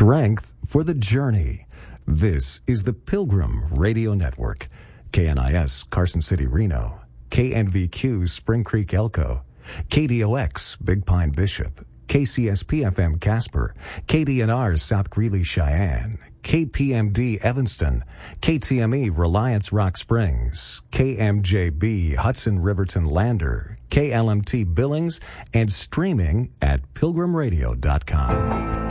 Strength for the journey. This is the Pilgrim Radio Network. KNIS, Carson City, Reno. KNVQ, Spring Creek, Elko. KDOX, Big Pine, Bishop. KCSP-FM, Casper. KDNR, South Greeley, Cheyenne. KPMD, Evanston. KTME, Reliance, Rock Springs. KMJB, Hudson, Riverton, Lander. KLMT, Billings, and streaming at pilgrimradio.com.